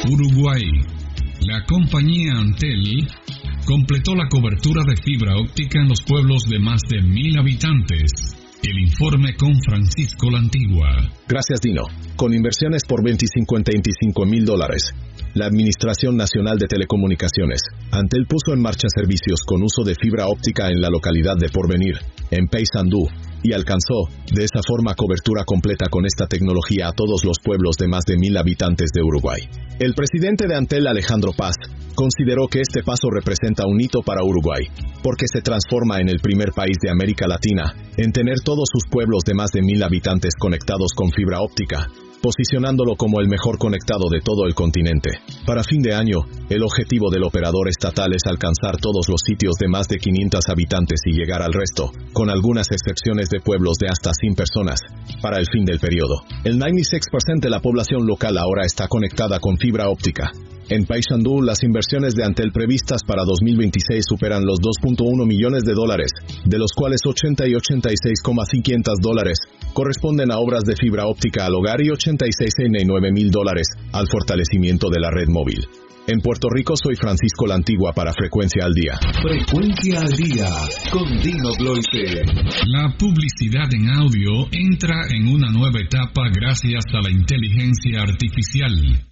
Uruguay. La compañía Antel completó la cobertura de fibra óptica en los pueblos de más de 1,000 habitantes. El informe con Francisco La Antigua. Gracias, Dino. Con inversiones por $25,000, la Administración Nacional de Telecomunicaciones, Antel, puso en marcha servicios con uso de fibra óptica en la localidad de Porvenir, en Paysandú, y alcanzó, de esa forma, cobertura completa con esta tecnología a todos los pueblos de más de 1,000 habitantes de Uruguay. El presidente de Antel, Alejandro Paz, consideró que este paso representa un hito para Uruguay, porque se transforma en el primer país de América Latina en tener todos sus pueblos de más de 1,000 habitantes conectados con fibra óptica, posicionándolo como el mejor conectado de todo el continente. Para fin de año, el objetivo del operador estatal es alcanzar todos los sitios de más de 500 habitantes y llegar al resto, con algunas excepciones de pueblos de hasta 100 personas, para el fin del periodo. El 96% de la población local ahora está conectada con fibra óptica. En Paysandú, las inversiones de Antel previstas para 2026 superan los $2.1 millones, de los cuales 80 y $86,500 corresponden a obras de fibra óptica al hogar y 86,9 mil al fortalecimiento de la red móvil. En Puerto Rico, soy Francisco La Antigua para Frecuencia al Día. Frecuencia al Día, con Dino Bloise. La publicidad en audio entra en una nueva etapa gracias a la inteligencia artificial.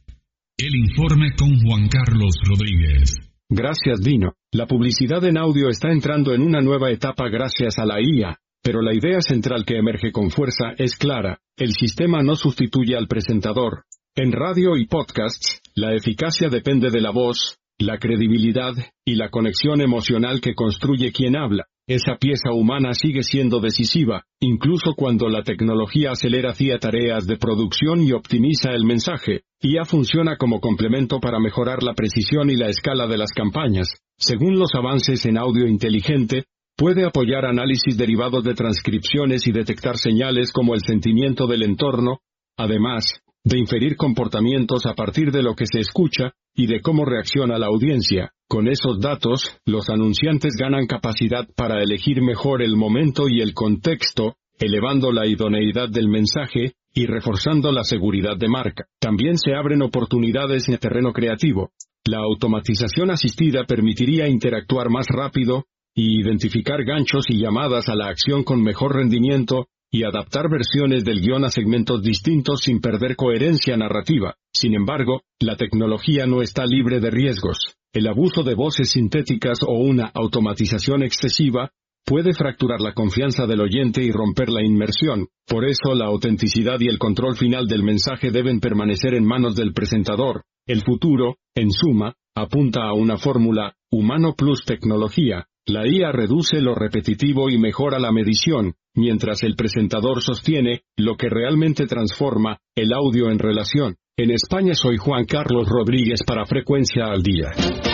El informe con Juan Carlos Rodríguez. Gracias, Dino. La publicidad en audio está entrando en una nueva etapa gracias a la IA, pero la idea central que emerge con fuerza es clara: el sistema no sustituye al presentador. En radio y podcasts, la eficacia depende de la voz, la credibilidad y la conexión emocional que construye quien habla. Esa pieza humana sigue siendo decisiva, incluso cuando la tecnología acelera tareas de producción y optimiza el mensaje. IA funciona como complemento para mejorar la precisión y la escala de las campañas. Según los avances en audio inteligente, puede apoyar análisis derivados de transcripciones y detectar señales como el sentimiento del entorno, además de inferir comportamientos a partir de lo que se escucha y de cómo reacciona la audiencia. Con esos datos, los anunciantes ganan capacidad para elegir mejor el momento y el contexto, elevando la idoneidad del mensaje y reforzando la seguridad de marca. También se abren oportunidades en el terreno creativo. La automatización asistida permitiría interactuar más rápido y identificar ganchos y llamadas a la acción con mejor rendimiento, y adaptar versiones del guión a segmentos distintos sin perder coherencia narrativa. Sin embargo, la tecnología no está libre de riesgos. El abuso de voces sintéticas o una automatización excesiva puede fracturar la confianza del oyente y romper la inmersión. Por eso, la autenticidad y el control final del mensaje deben permanecer en manos del presentador. El futuro, en suma, apunta a una fórmula: humano plus tecnología. La IA reduce lo repetitivo y mejora la medición, mientras el presentador sostiene lo que realmente transforma el audio en relación. En España, soy Juan Carlos Rodríguez para Frecuencia al Día.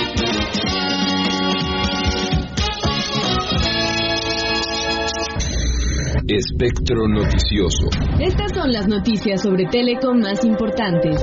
Espectro Noticioso. Estas son las noticias sobre Telecom más importantes.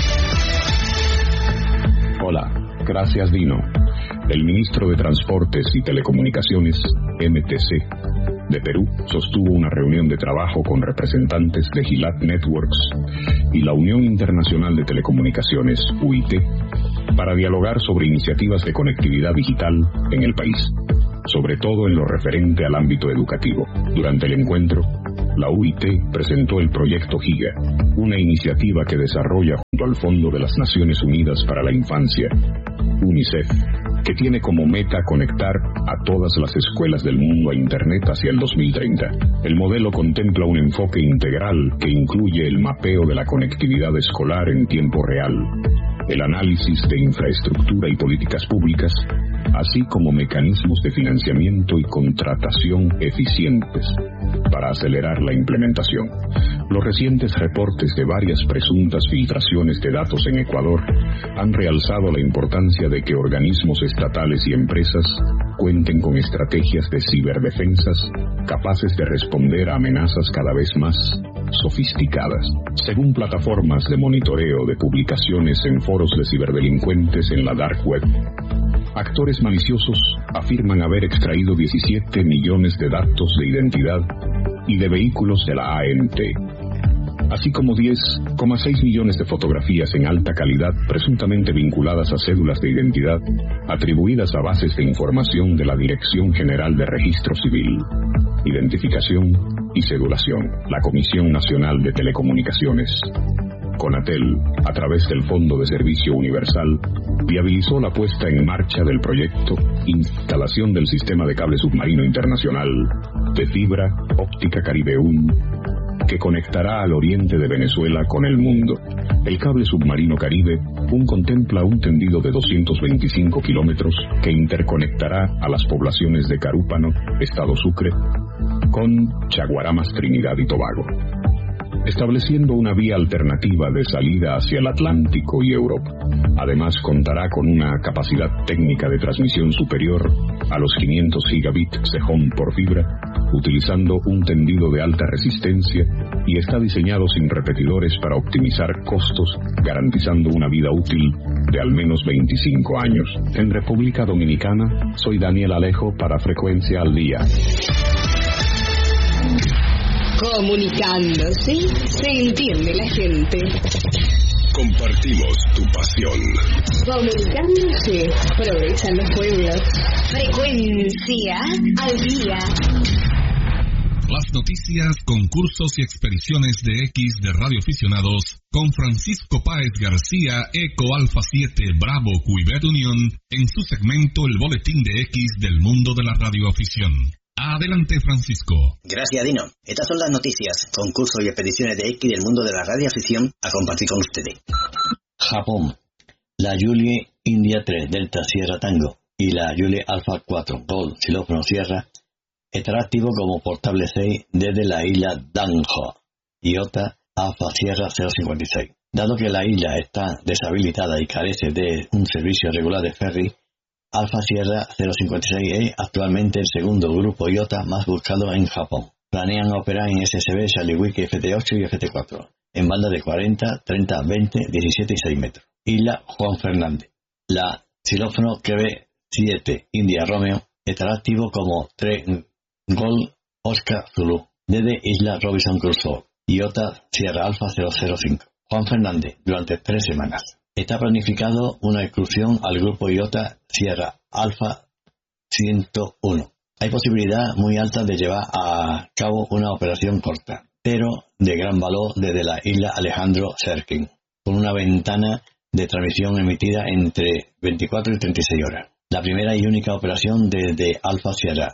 Hola, gracias, Dino. El ministro de Transportes y Telecomunicaciones, MTC, de Perú, sostuvo una reunión de trabajo con representantes de Gilat Networks y la Unión Internacional de Telecomunicaciones, UIT, para dialogar sobre iniciativas de conectividad digital en el país, sobre todo en lo referente al ámbito educativo. Durante el encuentro, la UIT presentó el proyecto GIGA, una iniciativa que desarrolla junto al Fondo de las Naciones Unidas para la Infancia, UNICEF, que tiene como meta conectar a todas las escuelas del mundo a Internet hacia el 2030. El modelo contempla un enfoque integral que incluye el mapeo de la conectividad escolar en tiempo real, el análisis de infraestructura y políticas públicas, así como mecanismos de financiamiento y contratación eficientes para acelerar la implementación. Los recientes reportes de varias presuntas filtraciones de datos en Ecuador han realzado la importancia de que organismos estatales y empresas cuenten con estrategias de ciberdefensas capaces de responder a amenazas cada vez más sofisticadas. Según plataformas de monitoreo de publicaciones en foros de ciberdelincuentes en la Dark Web, actores maliciosos afirman haber extraído 17 millones de datos de identidad y de vehículos de la ANT. así como 10,6 millones de fotografías en alta calidad presuntamente vinculadas a cédulas de identidad atribuidas a bases de información de la Dirección General de Registro Civil, Identificación y Cedulación, la Comisión Nacional de Telecomunicaciones. Conatel, a través del Fondo de Servicio Universal, viabilizó la puesta en marcha del proyecto Instalación del Sistema de Cable Submarino Internacional de Fibra Óptica Caribe 1, que conectará al oriente de Venezuela con el mundo. El cable submarino Caribe 1 contempla un tendido de 225 kilómetros que interconectará a las poblaciones de Carúpano, Estado Sucre, con Chaguaramas, Trinidad y Tobago, estableciendo una vía alternativa de salida hacia el Atlántico y Europa. Además, contará con una capacidad técnica de transmisión superior a los 500 gigabits SEHOM por fibra, utilizando un tendido de alta resistencia, y está diseñado sin repetidores para optimizar costos, garantizando una vida útil de al menos 25 años. En República Dominicana, soy Daniel Alejo para Frecuencia al Día. Comunicándose, se entiende la gente. Compartimos tu pasión. Comunicándose, progresan los pueblos. Frecuencia al Día. Las noticias, concursos y expediciones de X de radioaficionados con Francisco Páez García, Eco Alfa 7 Bravo Quebec Unión, en su segmento El Boletín de X del mundo de la radioafición. Adelante, Francisco. Gracias, Dino. Estas son las noticias, concursos y expediciones de X del mundo de la radioafición a compartir con ustedes. Japón. La Julie India 3 Delta Sierra Tango y la Julie Alpha 4 Gold Xilófono Sierra estará activo como portable 6 desde la isla Danjo, IOTA Alpha Sierra 056. Dado que la isla está deshabilitada y carece de un servicio regular de ferry, Alpha Sierra 056 es actualmente el segundo grupo IOTA más buscado en Japón. Planean operar en SSB Chaliwiki FT8 y FT4, en banda de 40, 30, 20, 17 y 6 metros. Isla Juan Fernández. La xilófono KB7 India Romeo estará activo como 3 Gold Oscar Zulu desde Isla Robinson Crusoe, IOTA Sierra Alpha 005. Juan Fernández, durante 3 semanas. Está planificado una excursión al grupo IOTA Sierra Alpha 101. Hay posibilidad muy alta de llevar a cabo una operación corta, pero de gran valor desde la isla Alejandro Serkin, con una ventana de transmisión emitida entre 24 y 36 horas. La primera y única operación desde Alpha Sierra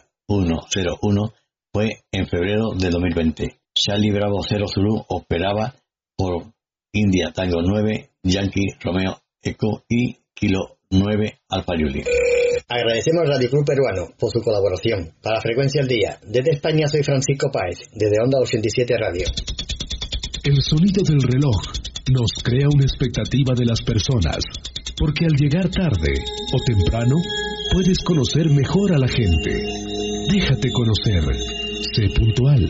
101 fue en febrero de 2020. Charlie Bravo 0 Zulu operaba por India Tango 9, Yankee Romeo Eco y Kilo 9 Alfa Julie. Agradecemos a Radio Club Peruano por su colaboración. Para Frecuencia al Día, desde España soy Francisco Páez, desde Onda 87 Radio. El sonido del reloj nos crea una expectativa de las personas, porque al llegar tarde o temprano, puedes conocer mejor a la gente. Déjate conocer. Sé puntual.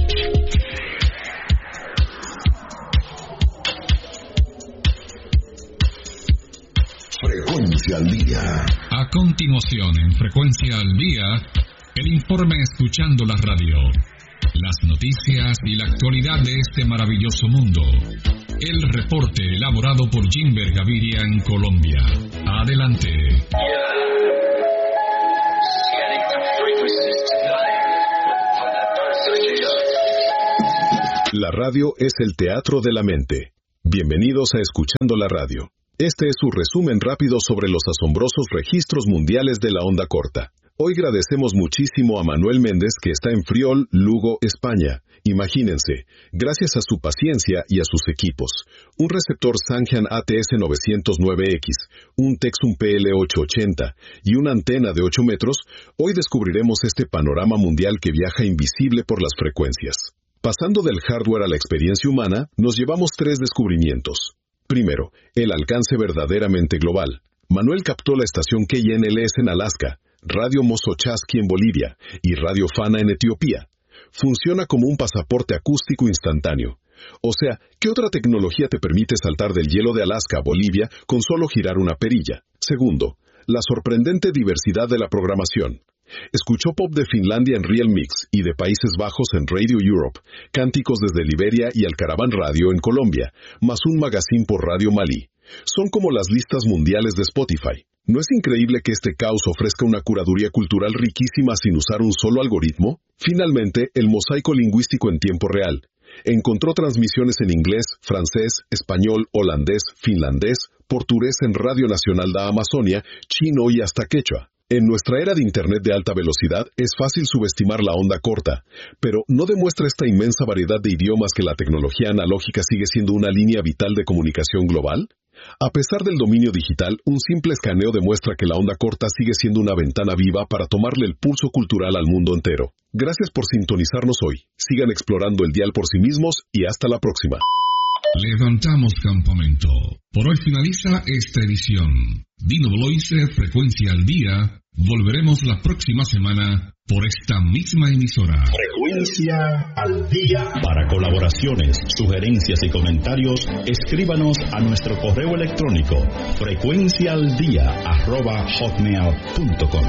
Frecuencia al Día. A continuación, en Frecuencia al Día, el informe Escuchando la Radio. Las noticias y la actualidad de este maravilloso mundo. El reporte elaborado por Jimber Gaviria en Colombia. Adelante. La radio es el teatro de la mente. Bienvenidos a Escuchando la Radio. Este es su resumen rápido sobre los asombrosos registros mundiales de la onda corta. Hoy agradecemos muchísimo a Manuel Méndez, que está en Friol, Lugo, España. Imagínense, gracias a su paciencia y a sus equipos, un receptor Sangyan ATS 909X, un Texum PL880 y una antena de 8 metros, hoy descubriremos este panorama mundial que viaja invisible por las frecuencias. Pasando del hardware a la experiencia humana, nos llevamos 3 descubrimientos. Primero, el alcance verdaderamente global. Manuel captó la estación KNLS en Alaska, Radio Mosochaski en Bolivia y Radio Fana en Etiopía. Funciona como un pasaporte acústico instantáneo. O sea, ¿qué otra tecnología te permite saltar del hielo de Alaska a Bolivia con solo girar una perilla? Segundo, la sorprendente diversidad de la programación. Escuchó pop de Finlandia en Real Mix y de Países Bajos en Radio Europe, cánticos desde Liberia y Alcaravan Radio en Colombia, más un magazine por Radio Malí. Son como las listas mundiales de Spotify. ¿No es increíble que este caos ofrezca una curaduría cultural riquísima sin usar un solo algoritmo? Finalmente, el mosaico lingüístico en tiempo real. Encontró transmisiones en inglés, francés, español, holandés, finlandés, portugués en Radio Nacional da Amazonia, chino y hasta quechua. En nuestra era de Internet de alta velocidad es fácil subestimar la onda corta, pero ¿no demuestra esta inmensa variedad de idiomas que la tecnología analógica sigue siendo una línea vital de comunicación global? A pesar del dominio digital, un simple escaneo demuestra que la onda corta sigue siendo una ventana viva para tomarle el pulso cultural al mundo entero. Gracias por sintonizarnos hoy. Sigan explorando el dial por sí mismos y hasta la próxima. Levantamos campamento. Por hoy finaliza esta edición. Dino Bloise, Frecuencia al Día. Volveremos la próxima semana por esta misma emisora. Frecuencia al Día. Para colaboraciones, sugerencias y comentarios, escríbanos a nuestro correo electrónico frecuenciaaldia@hotmail.com.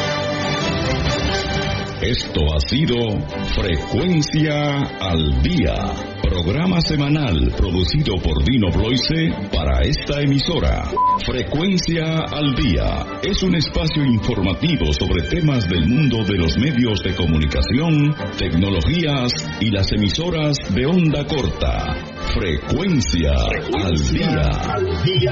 Esto ha sido Frecuencia al Día, programa semanal producido por Dino Bloise para esta emisora. Frecuencia al Día es un espacio informativo sobre temas del mundo de los medios de comunicación, tecnologías y las emisoras de onda corta. Frecuencia al Día.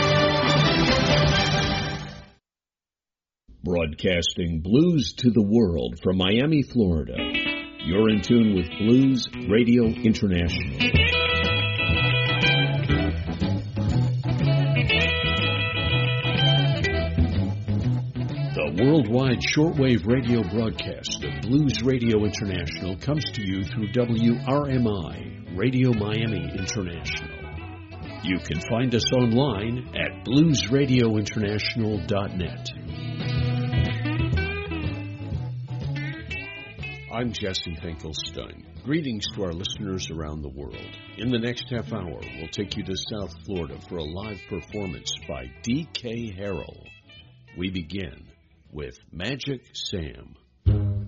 Broadcasting blues to the world from Miami, Florida. You're in tune with Blues Radio International. The worldwide shortwave radio broadcast of Blues Radio International comes to you through WRMI, Radio Miami International. You can find us online at bluesradiointernational.net. I'm Jesse Finkelstein. Greetings to our listeners around the world. In the next half hour, we'll take you to South Florida for a live performance by D.K. Harrell. We begin with Magic Sam.